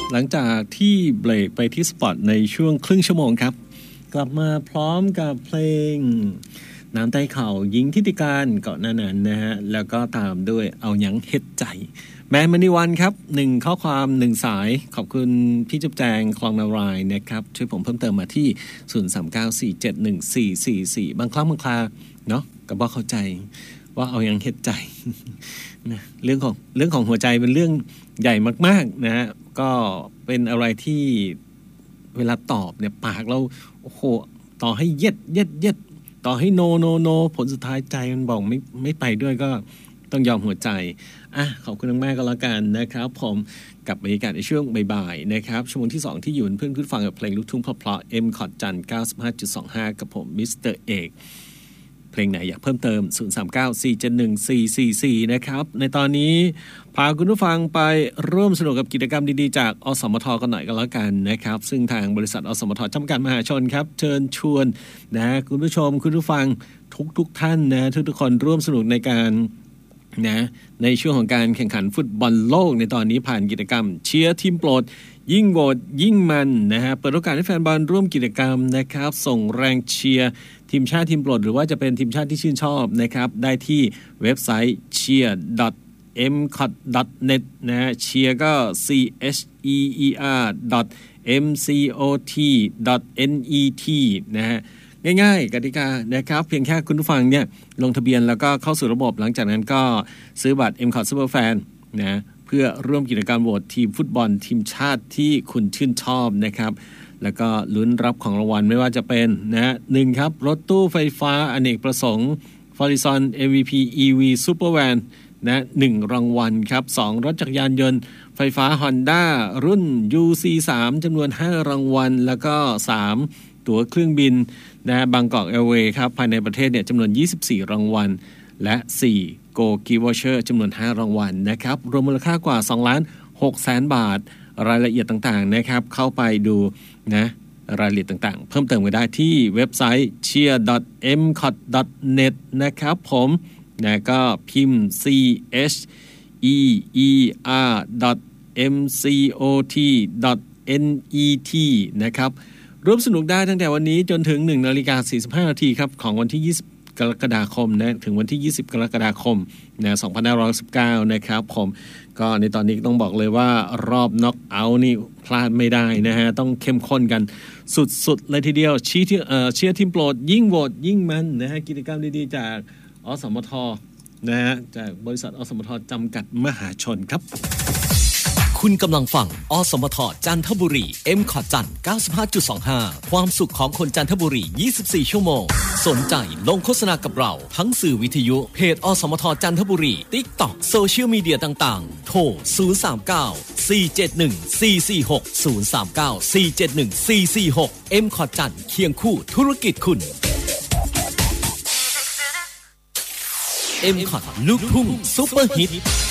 หลังจากที่เบรกไปที่สปอตในช่วงครึ่งชั่วโมงครับกลับมาพร้อมกับเพลงน้ำใต้เข่ายิงทิติการก่อนหน้านั้นนะฮะแล้วก็ตามด้วยเอาหยังเฮ็ดใจแมนมณีวันครับ1ข้อความ1สายขอบคุณพี่จุ๊บแจงคลองนารายนะครับช่วยผมเพิ่มเติมมาที่0394714444บางครั้งบางคราเนาะก็บ่เข้าใจว่าเอาหยังเฮ็ดใจนะเรื่องของหัวใจเป็นเรื่องใหญ่มากๆนะฮะก็เป็นอะไรที่เวลาตอบเนี่ยปากเราโอ้โหต่อให้เย็ดต่อให้โนผลสุดท้ายใจมันบอกไม่ไปด้วยก็ต้องยอมหัวใจขอบคุณมากๆก็แล้วกันนะครับผมกับบรรยากาศในช่วงบ่ายๆนะครับชั่วโมงที่2ที่อยู่เพื่อนฟังกับเพลงลูกทุ่งเพราะๆ M คอร์ดจันทร์ 95.25 กับผมมิสเตอร์เอกเพลงไหนอยากเพิ่มเติม0394714444นะครับในตอนนี้พาคุณผู้ฟังไปร่วมสนุกกับกิจกรรมดีๆจากอสมทกันหน่อยกันแล้วกันนะครับซึ่งทางบริษัทอสมทจำกัดมหาชนครับเชิญชวนนะคุณผู้ชมคุณผู้ฟังทุกท่านนะทุกคนร่วมสนุกในการนะในช่วงของการแข่งขันฟุตบอลโลกในตอนนี้ผ่านกิจกรรมเชียร์ทีมโปรดยิ่งโหวตยิ่งมันนะฮะเปิดโอกาสให้แฟนบอลร่วมกิจกรรมนะครับส่งแรงเชียร์ทีมชาติทีมโปรดหรือว่าจะเป็นทีมชาติที่ชื่นชอบนะครับได้ที่เว็บไซต์ cheer.mcot.net นะฮะ cheer ก็ cheer.mcot.net นะฮะง่ายๆกติกานะครับเพียงแค่คุณผู้ฟังเนี่ยลงทะเบียนแล้วก็เข้าสู่ระบบหลังจากนั้นก็ซื้อบัตร MCOT Superfan นะเพื่อร่วมกิจกรรมโหวตทีมฟุตบอลทีมชาติที่คุณชื่นชอบนะครับแล้วก็ลุ้นรับของรางวัลไม่ว่าจะเป็นนะ1ครับรถตู้ไฟฟ้าอเนกประสงค์ Horizon MVP EV Supervan นะ1รางวัลครับ2รถจักรยานยนต์ไฟฟ้า Honda รุ่น UC3 จำนวน5รางวัลแล้วก็3ตั๋วเครื่องบินนะบางกอกแอร์เวย์ครับภายในประเทศเนี่ยจำนวน24รางวัลและ4โกกิวอเชอร์จำนวน5รางวัลนะครับรวมมูลค่ากว่า 2,600,000 บาทรายละเอียดต่างๆนะครับเข้าไปดูนะรายละเอียดต่างๆเพิ่มเติมกันได้ที่เว็บไซต์ cheer.mcot.net นะครับผมนะก็พิมพ์ cheer.mcot.net นะครับร่วมสนุกได้ตั้งแต่วันนี้จนถึง 1:45 น.ครับของวันที่20กรกฎาคมนะถึงวันที่20กรกฎาคมนะ2519นะครับผมก็ในตอนนี้ต้องบอกเลยว่ารอบน็อกเอาท์นี่พลาดไม่ได้นะฮะต้องเข้มข้นกันสุดๆเลยทีเดียวเชียร์ทีมโปรดยิ่งโหวตยิ่งมันนะฮะกิจกรรมดีๆจากอสมทนะฮะจากบริษัทอสมทจำกัดมหาชนครับคุณกำลังฟังอสมทจันทบุรี M คอร์ดจันทร์ 95.25 ความสุขของคนจันทบุรี24ชั่วโมงสนใจลงโฆษณากับเราทั้งสื่อวิทยุเพจอสมทจันทบุรี TikTok โซเชียลมีเดียต่างๆโทร039-471-446 M คอร์ดจันทร์เคียงคู่ธุรกิจคุณ M คอร์ดลูกทุ่งซุปเปอร์ฮิต